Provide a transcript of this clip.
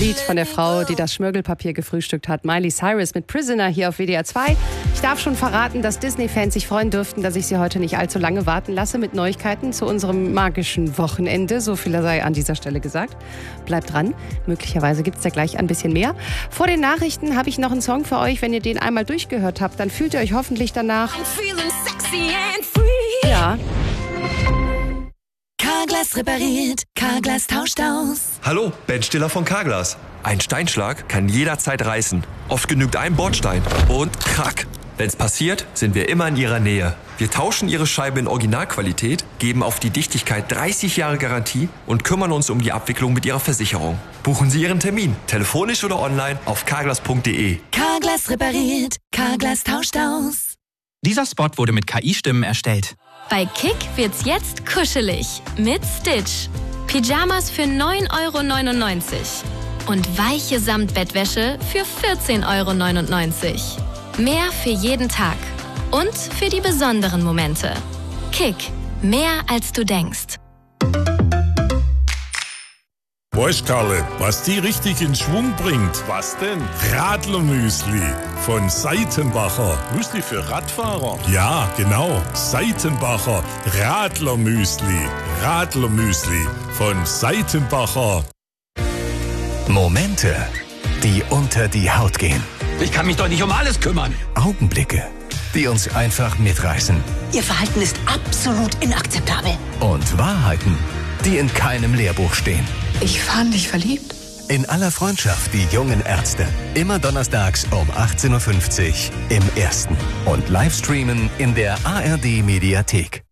Lied von der Frau, die das Schmirgelpapier gefrühstückt hat. Miley Cyrus mit Prisoner hier auf WDR 2. Ich darf schon verraten, dass Disney-Fans sich freuen dürften, dass ich sie heute nicht allzu lange warten lasse mit Neuigkeiten zu unserem magischen Wochenende. So viel sei an dieser Stelle gesagt. Bleibt dran. Möglicherweise gibt es da gleich ein bisschen mehr. Vor den Nachrichten habe ich noch einen Song für euch. Wenn ihr den einmal durchgehört habt, dann fühlt ihr euch hoffentlich danach. Ja. Carglass repariert, Carglass tauscht aus. Hallo, Ben Stiller von Carglass. Ein Steinschlag kann jederzeit reißen. Oft genügt ein Bordstein und krack. Wenn's passiert, sind wir immer in Ihrer Nähe. Wir tauschen Ihre Scheibe in Originalqualität, geben auf die Dichtigkeit 30 Jahre Garantie und kümmern uns um die Abwicklung mit Ihrer Versicherung. Buchen Sie Ihren Termin, telefonisch oder online auf carglass.de. Carglass repariert, Carglass tauscht aus. Dieser Spot wurde mit KI-Stimmen erstellt. Bei Kick wird's jetzt kuschelig mit Stitch. Pyjamas für 9,99 € und weiche Samtbettwäsche für 14,99 €. Mehr für jeden Tag und für die besonderen Momente. Kick, mehr als du denkst. Weißt Karle, was die richtig in Schwung bringt? Was denn? Radlermüsli von Seitenbacher. Müsli für Radfahrer? Ja, genau. Seitenbacher Radlermüsli. Radlermüsli von Seitenbacher. Momente, die unter die Haut gehen. Ich kann mich doch nicht um alles kümmern. Augenblicke, die uns einfach mitreißen. Ihr Verhalten ist absolut inakzeptabel. Und Wahrheiten, die in keinem Lehrbuch stehen. Ich fand dich verliebt. In aller Freundschaft, die jungen Ärzte. Immer donnerstags um 18:50 Uhr im Ersten. Und Livestreamen in der ARD Mediathek.